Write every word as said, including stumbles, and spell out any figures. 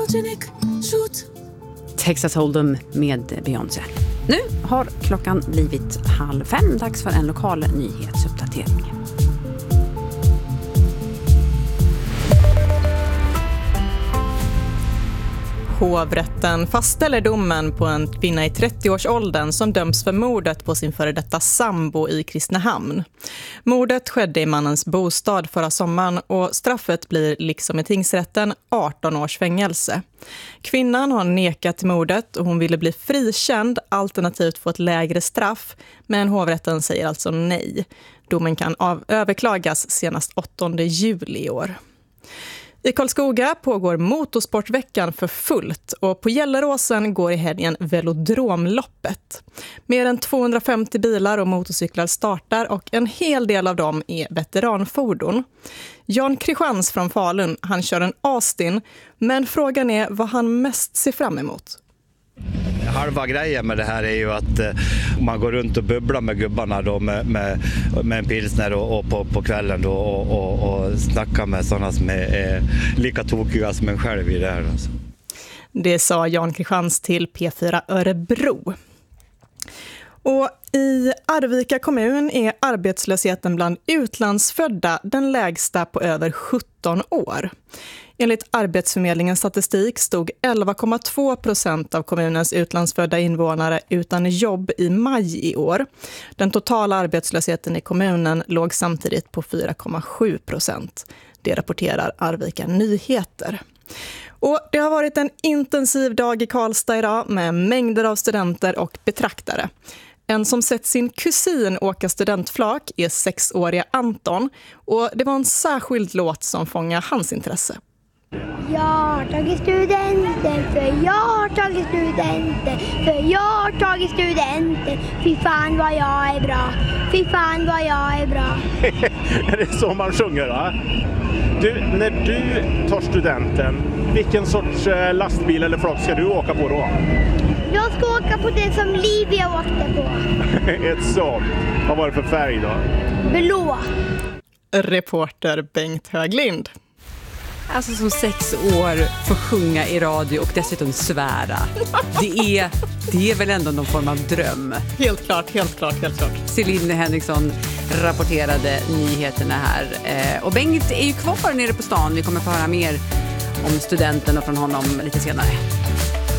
Photogenic, shoot. Texas Hold'em med Beyoncé. Nu har klockan blivit halv fem. Dags för en lokal nyhetsuppdatering. Hovrätten fastställer domen på en kvinna i trettioårsåldern som döms för mordet på sin före detta sambo i Kristinehamn. Mordet skedde i mannens bostad förra sommaren och straffet blir liksom i tingsrätten arton års fängelse. Kvinnan har nekat till mordet och hon ville bli frikänd alternativt få ett lägre straff, men hovrätten säger alltså nej. Domen kan av- överklagas senast åttonde juli i år. I Karlskoga pågår motorsportveckan för fullt och på Gelleråsen går i helgen Velodromloppet. Mer än tvåhundrafemtio bilar och motorcyklar startar och en hel del av dem är veteranfordon. Jan Kristians från Falun, han kör en Austin, men frågan är vad han mest ser fram emot. Halva grejen med det här är ju att eh, man går runt och bubblar med gubbarna då med, med, med en pilsner och, och på, på kvällen då och, och, och snackar med sådana som är eh, lika tokiga som en själv i det här. Alltså. Det sa Jan Kristians till P fyra Örebro. Och i Arvika kommun är arbetslösheten bland utlandsfödda den lägsta på över sjutton år. Enligt Arbetsförmedlingens statistik stod elva komma två procent av kommunens utlandsfödda invånare utan jobb i maj i år. Den totala arbetslösheten i kommunen låg samtidigt på fyra komma sju procent. Det rapporterar Arvika Nyheter. Och det har varit en intensiv dag i Karlstad idag med mängder av studenter och betraktare. En som sett sin kusin åka studentflak är sexåriga Anton och det var en särskild låt som fångade hans intresse. Jag har tagit studenten, för jag har tagit studenten, för jag har tagit studenten. Fy fan vad jag är bra, fy fan vad jag är bra. Är det så man sjunger va? Du, när du tar studenten, vilken sorts lastbil eller flak ska du åka på då? Jag ska åka på det som Livia åkte på. Ett sånt. Vad var det för färg då? Blå. Reporter Bengt Höglind. Alltså som sex år får sjunga i radio och dessutom svära. Det är, det är väl ändå någon form av dröm. Helt klart, helt klart, helt klart. Celine Henriksson rapporterade nyheterna här. Eh, och Bengt är ju kvar nere på stan. Vi kommer få höra mer om studenten och från honom lite senare.